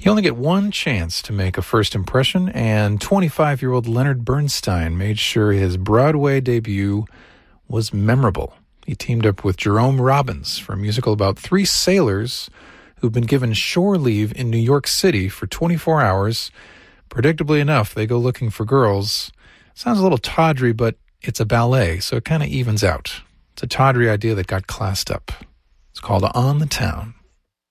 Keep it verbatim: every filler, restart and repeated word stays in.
You only get one chance to make a first impression, and twenty-five-year-old Leonard Bernstein made sure his Broadway debut was memorable. He teamed up with Jerome Robbins for a musical about three sailors who've been given shore leave in New York City for twenty-four hours. Predictably enough, they go looking for girls. Sounds a little tawdry, but it's a ballet, so it kind of evens out. It's a tawdry idea that got classed up. It's called On the Town.